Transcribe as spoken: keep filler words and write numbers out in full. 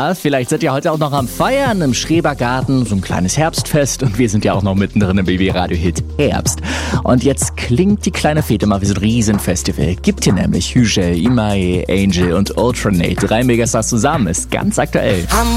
Ja, vielleicht seid ihr heute auch noch am Feiern im Schrebergarten, so ein kleines Herbstfest. Und wir sind ja auch noch mittendrin im B B-Radio-Hit Herbst. Und jetzt klingt die kleine Fete mal wie so ein Riesenfestival. Gibt hier nämlich Hügel, Imae, Angel und Ultranate. Drei Megastars zusammen, ist ganz aktuell.